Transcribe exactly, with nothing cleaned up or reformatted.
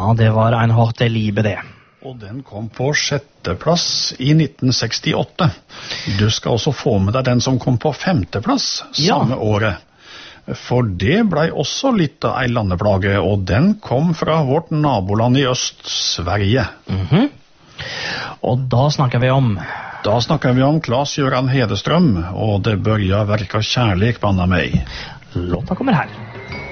Ja, det var Reinhardt Liebe det. Og den kom på sjetteplass i nitten sekstiåtte. Du skal også få med deg den som kom på femteplass samme ja. året. For det ble også litt av en landeplage, og den kom fra vårt naboland i øst, Sverige. Mhm. Og da snakker vi om... Da snakker vi om Claes-Göran Hedestrøm, og det børja verka kjærlek banna meg. Låta kommer her.